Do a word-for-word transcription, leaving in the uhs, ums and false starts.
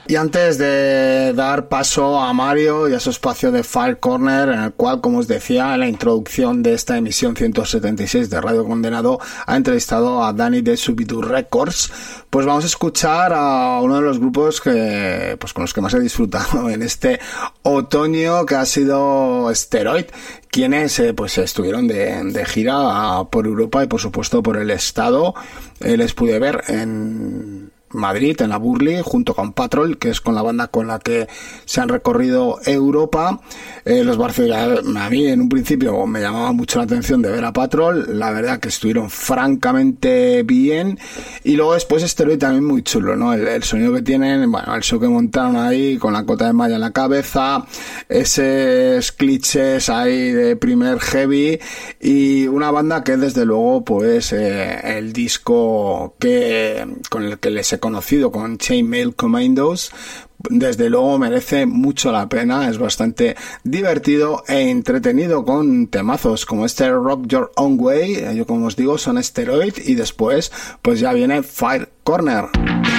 Y antes de dar paso a Mario y a su espacio de Fire Corner, en el cual, como os decía, en la introducción de esta emisión ciento setenta y seis de Radio Condenado ha entrevistado a Dani de Subidu Records, pues vamos a escuchar a uno de los grupos que, pues con los que más he disfrutado en este otoño, que ha sido Steroid, quienes eh, pues estuvieron de, de gira por Europa y por supuesto por el estado. Eh, les pude ver en Madrid, en la Burley, junto con Patrol, que es con la banda con la que se han recorrido Europa. Eh, los Barcelona, a mí en un principio me llamaba mucho la atención de ver a Patrol, la verdad que estuvieron francamente bien, y luego después Steroid también muy chulo, ¿no? El, el sonido que tienen, bueno, el show que montaron ahí con la cota de malla en la cabeza, esos clichés ahí de primer heavy, y una banda que desde luego pues eh, el disco que con el que les he conocido, con Chainmail Commandos, desde luego merece mucho la pena. Es bastante divertido e entretenido, con temazos como este Rock Your Own Way. Yo, como os digo, son Steroid, y después pues ya viene Fire Corner.